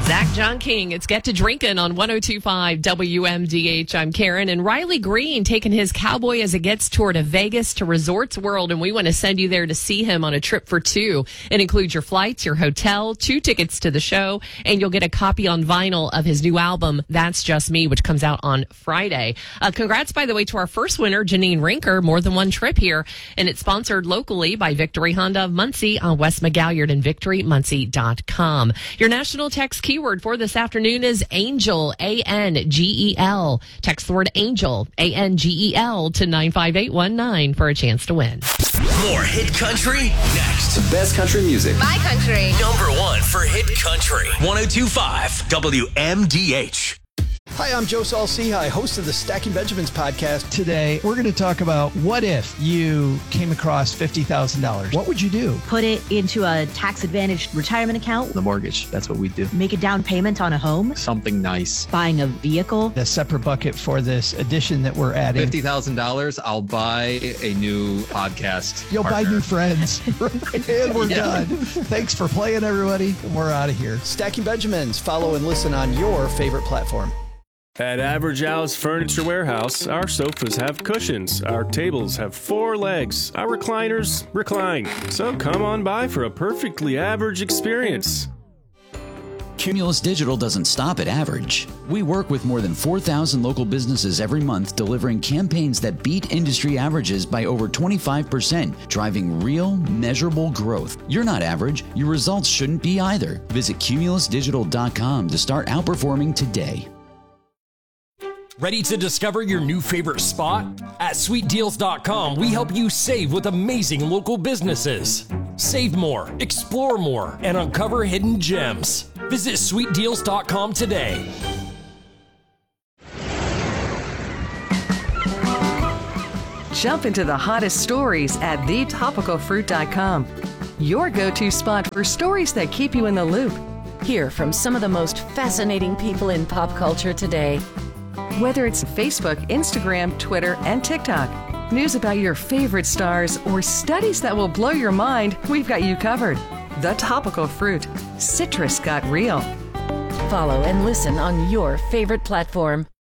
Zach John King, it's Get to Drinkin' on 102.5 WMDH. I'm Karen, and Riley Green taking his Cowboy as It Gets tour to Vegas to Resorts World, and we want to send you there to see him on a trip for two. It includes your flights, your hotel, 2 tickets to the show, and you'll get a copy on vinyl of his new album, That's Just Me, which comes out on Friday. Congrats, by the way, to our first winner, Janine Rinker, more than one trip here, and it's sponsored locally by Victory Honda of Muncie on West McGalliard and VictoryMuncie.com. Your national text keyword for this afternoon is Angel, A-N-G-E-L. Text the word Angel, A-N-G-E-L, to 95819 for a chance to win. More hit country next. The best country music. My country. Number 1 for hit country. 102.5 WMDH. Hi, I'm Joe Saul-Sehy, host of the Stacking Benjamins podcast. Today, we're going to talk about what if you came across $50,000? What would you do? Put it into a tax-advantaged retirement account. The mortgage, that's what we do. Make a down payment on a home. Something nice. Buying a vehicle. A separate bucket for this addition that we're adding. $50,000, I'll buy a new podcast. You'll partner. buy new friends. And we're done. Thanks for playing, everybody. And we're out of here. Stacking Benjamins. Follow and listen on your favorite platform. At Average Al's Furniture Warehouse, our sofas have cushions, our tables have 4 legs, our recliners recline. So come on by for a perfectly average experience. Cumulus Digital doesn't stop at average. We work with more than 4,000 local businesses every month, delivering campaigns that beat industry averages by over 25%, driving real, measurable growth. You're not average. Your results shouldn't be either. Visit cumulusdigital.com to start outperforming today. Ready to discover your new favorite spot? At SweetDeals.com, we help you save with amazing local businesses. Save more, explore more, and uncover hidden gems. Visit SweetDeals.com today. Jump into the hottest stories at TheTopicalFruit.com. Your go-to spot for stories that keep you in the loop. Hear from some of the most fascinating people in pop culture today. Whether it's Facebook, Instagram, Twitter, and TikTok, news about your favorite stars, or studies that will blow your mind, we've got you covered. The Topical Fruit. Citrus got real. Follow and listen on your favorite platform.